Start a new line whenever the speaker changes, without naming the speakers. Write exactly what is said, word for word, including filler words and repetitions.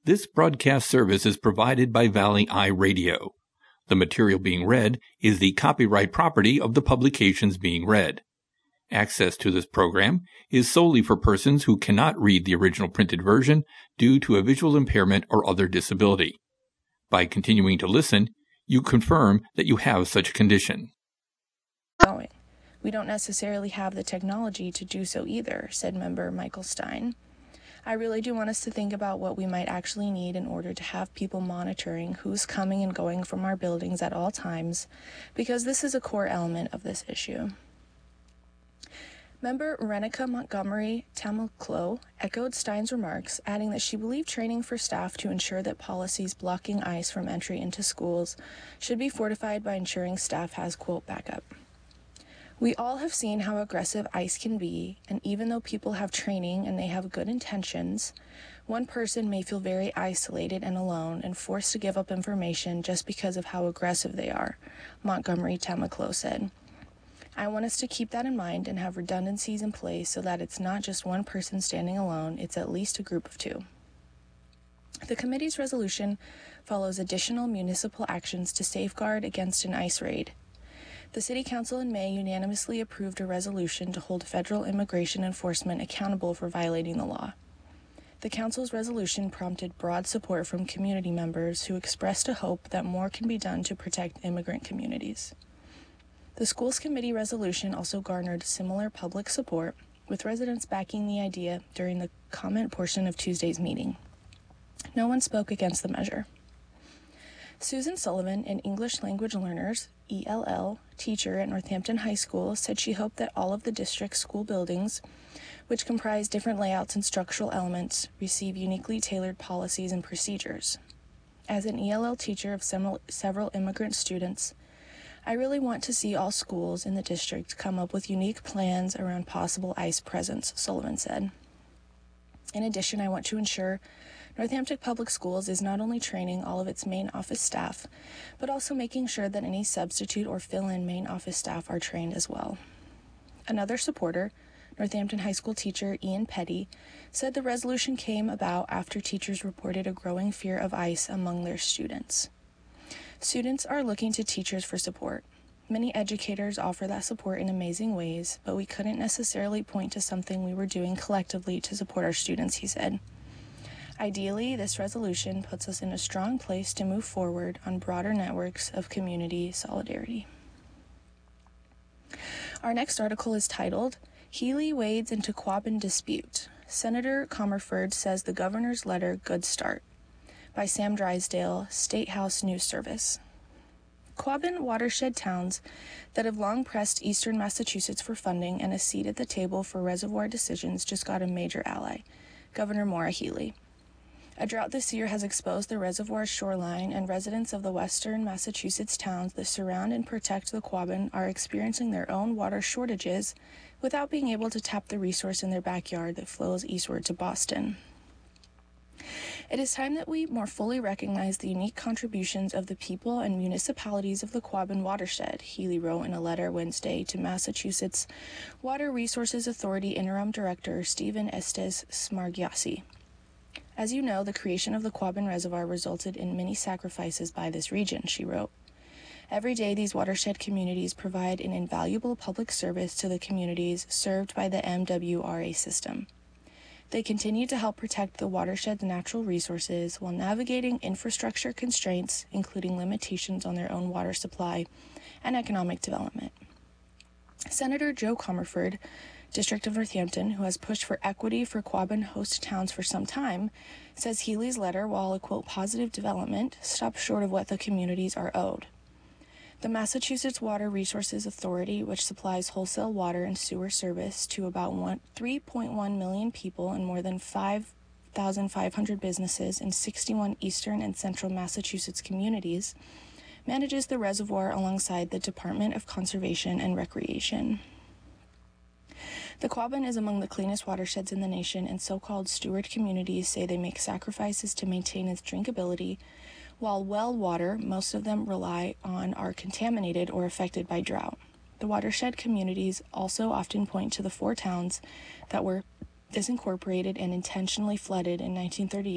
This broadcast service is provided by Valley Eye Radio. The material being read is the copyright property of the publications being read. Access to this program is solely for persons who cannot read the original printed version due to a visual impairment or other disability. By continuing to listen, you confirm that you have such a condition.
Going. We don't necessarily have the technology to do so either, said member Michael Stein. I really do want us to think about what we might actually need in order to have people monitoring who's coming and going from our buildings at all times, because this is a core element of this issue. Member Renica Montgomery Tamaclo echoed Stein's remarks, adding that she believed training for staff to ensure that policies blocking ICE from entry into schools should be fortified by ensuring staff has, quote, backup. We all have seen how aggressive ICE can be, and even though people have training and they have good intentions, one person may feel very isolated and alone and forced to give up information just because of how aggressive they are, Montgomery Tamaclo said. I want us to keep that in mind and have redundancies in place so that it's not just one person standing alone, it's at least a group of two. The committee's resolution follows additional municipal actions to safeguard against an ICE raid. The City Council in May unanimously approved a resolution to hold federal immigration enforcement accountable for violating the law. The Council's resolution prompted broad support from community members who expressed a hope that more can be done to protect immigrant communities. The Schools Committee resolution also garnered similar public support, with residents backing the idea during the comment portion of Tuesday's meeting. No one spoke against the measure. Susan Sullivan, an English language learners, E L L, teacher at Northampton High School, said she hoped that all of the district's school buildings, which comprise different layouts and structural elements, receive uniquely tailored policies and procedures. As an E L L teacher of several, several immigrant students, I really want to see all schools in the district come up with unique plans around possible ICE presence, Sullivan said. In addition, I want to ensure Northampton Public Schools is not only training all of its main office staff, but also making sure that any substitute or fill-in main office staff are trained as well. Another supporter, Northampton High School teacher Ian Petty, said the resolution came about after teachers reported a growing fear of ICE among their students. Students are looking to teachers for support. Many educators offer that support in amazing ways, but we couldn't necessarily point to something we were doing collectively to support our students, he said. Ideally, this resolution puts us in a strong place to move forward on broader networks of community solidarity. Our next article is titled, Healy Wades into Quabbin Dispute. Senator Comerford says the governor's letter good start, by Sam Drysdale, State House News Service. Quabbin watershed towns that have long pressed eastern Massachusetts for funding and a seat at the table for reservoir decisions just got a major ally, Governor Maura Healey. A drought this year has exposed the reservoir's shoreline, and residents of the western Massachusetts towns that surround and protect the Quabbin are experiencing their own water shortages without being able to tap the resource in their backyard that flows eastward to Boston. It is time that we more fully recognize the unique contributions of the people and municipalities of the Quabbin watershed, Healey wrote in a letter Wednesday to Massachusetts Water Resources Authority Interim Director Stephen Estes Smargiassi. As you know, the creation of the Quabbin Reservoir resulted in many sacrifices by this region, she wrote. Every day, these watershed communities provide an invaluable public service to the communities served by the M W R A system. They continue to help protect the watershed's natural resources while navigating infrastructure constraints, including limitations on their own water supply and economic development. Senator Joe Comerford, District of Northampton, who has pushed for equity for Quabbin host towns for some time, says Healey's letter, while a, quote, positive development, stops short of what the communities are owed. The Massachusetts Water Resources Authority, which supplies wholesale water and sewer service to about three point one million people and more than five thousand five hundred businesses in sixty-one eastern and central Massachusetts communities, manages the reservoir alongside the Department of Conservation and Recreation. The Quabbin is among the cleanest watersheds in the nation, and so-called steward communities say they make sacrifices to maintain its drinkability, while well water, most of them rely on, are contaminated or affected by drought. The watershed communities also often point to the four towns that were disincorporated and intentionally flooded in nineteen thirty-eight